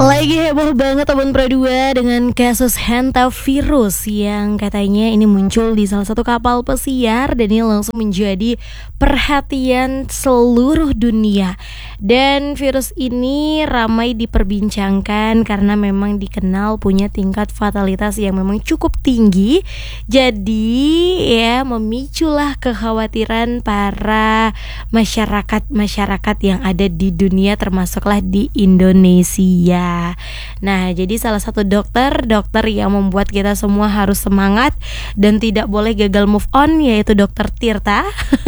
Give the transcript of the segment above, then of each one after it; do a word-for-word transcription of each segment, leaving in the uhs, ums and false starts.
Lagi heboh banget Teman Pro dua dengan kasus hantavirus yang katanya ini muncul di salah satu kapal pesiar dan ini langsung menjadi perhatian seluruh dunia. Dan virus ini ramai diperbincangkan karena memang dikenal punya tingkat fatalitas yang memang cukup tinggi. Jadi ya memiculah kekhawatiran para masyarakat-masyarakat yang ada di dunia termasuklah di Indonesia. Nah, jadi salah satu dokter, dokter yang membuat kita semua harus semangat dan tidak boleh gagal move on, yaitu dokter Tirta.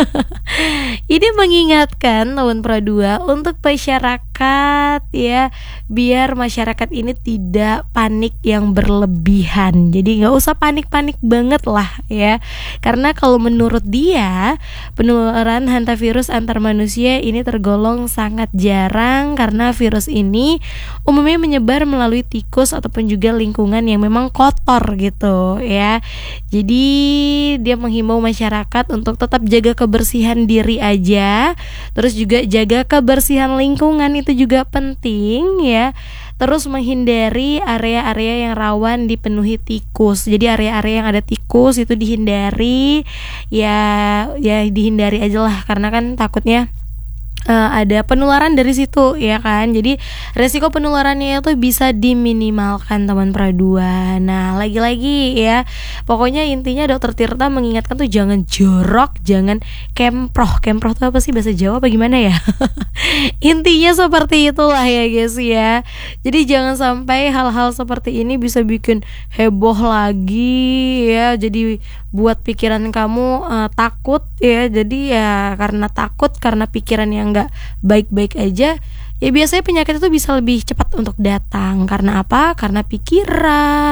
Ini mengingatkan Teman Pro dua untuk masyarakat ya, biar masyarakat ini tidak panik yang berlebihan. Jadi nggak usah panik-panik banget lah ya, karena kalau menurut dia penularan hantavirus antar manusia ini tergolong sangat jarang karena virus ini umumnya menyebar melalui tikus ataupun juga lingkungan yang memang kotor gitu ya. Jadi dia menghimbau masyarakat untuk tetap jaga kebersihan diri aja, terus juga jaga kebersihan lingkungan itu juga penting ya. Terus menghindari area-area yang rawan dipenuhi tikus. Jadi area-area yang ada tikus itu dihindari ya, ya dihindari aja lah karena kan takutnya Uh, ada penularan dari situ ya kan. Jadi resiko penularannya itu bisa diminimalkan Teman Pro dua. Nah lagi-lagi ya, pokoknya intinya dokter Tirta mengingatkan tuh jangan jorok, jangan kemproh. Kemproh itu apa sih bahasa Jawa bagaimana ya? Intinya seperti itulah ya guys ya. Jadi jangan sampai hal-hal seperti ini bisa bikin heboh lagi ya. Jadi buat pikiran kamu uh, takut ya. Jadi ya karena takut, karena pikiran yang nggak baik-baik aja, ya biasanya penyakit itu bisa lebih cepat untuk datang. Karena apa? Karena pikiran.